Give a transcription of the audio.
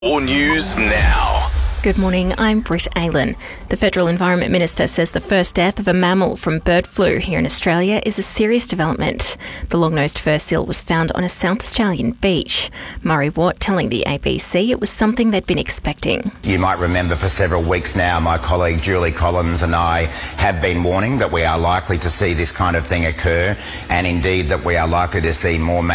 All news now. Good morning, I'm Britt Aylan. The Federal Environment Minister says the first death of a mammal from bird flu here in Australia is a serious development. The long-nosed fur seal was found on a South Australian beach. Murray Watt telling the ABC it was something they'd been expecting. You might remember for several weeks now, my colleague Julie Collins and I have been warning that we are likely to see this kind of thing occur, and indeed that we are likely to see more